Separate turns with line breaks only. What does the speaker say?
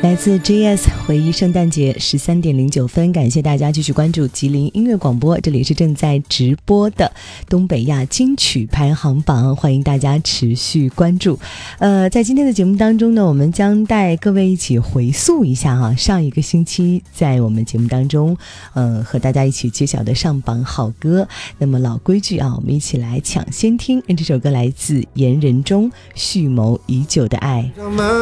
来自 JS 回忆圣诞节13:09，感谢大家继续关注吉林音乐广播，这里是正在直播的东北亚金曲排行榜，欢迎大家持续关注。在今天的节目当中呢，我们将带各位一起回溯一下上一个星期在我们节目当中和大家一起揭晓的上榜好歌。那么老规矩我们一起来抢先听，这首歌来自严仁中，蓄谋已久的爱。